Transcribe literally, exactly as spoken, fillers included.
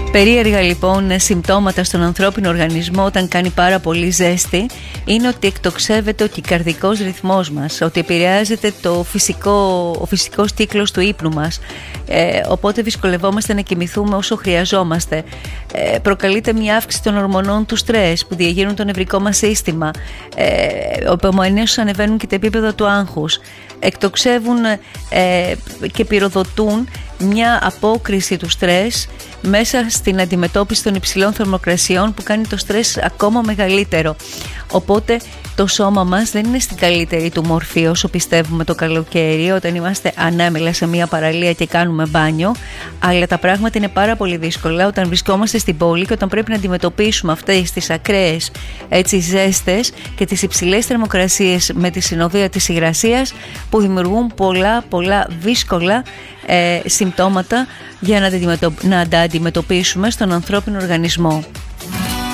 Περίεργα λοιπόν συμπτώματα στον ανθρώπινο οργανισμό όταν κάνει πάρα πολύ ζέστη είναι ότι εκτοξεύεται ο κικαρδικός ρυθμός μας, ότι επηρεάζεται το φυσικό, ο φυσικός κύκλος του ύπνου μας, ε, οπότε δυσκολευόμαστε να κοιμηθούμε όσο χρειαζόμαστε. Ε, προκαλείται μια αύξηση των ορμονών του στρες που διαγείρουν το νευρικό μας σύστημα, ε, επομένως ανεβαίνουν και τα επίπεδα του άγχους, εκτοξεύουν ε, και πυροδοτούν μια απόκριση του στρες μέσα στην αντιμετώπιση των υψηλών θερμοκρασιών που κάνει το στρες ακόμα μεγαλύτερο. Οπότε το σώμα μας δεν είναι στην καλύτερη του μορφή όσο πιστεύουμε το καλοκαίρι, όταν είμαστε ανέμελα σε μια παραλία και κάνουμε μπάνιο, αλλά τα πράγματα είναι πάρα πολύ δύσκολα όταν βρισκόμαστε στην πόλη και όταν πρέπει να αντιμετωπίσουμε αυτές τις ακραίες έτσι ζέστες και τις υψηλές θερμοκρασίες με τη συνοδεία της υγρασίας που δημιουργούν πολλά πολλά δύσκολα ε, συμπτώματα για να, να τα αντιμετωπίσουμε στον ανθρώπινο οργανισμό.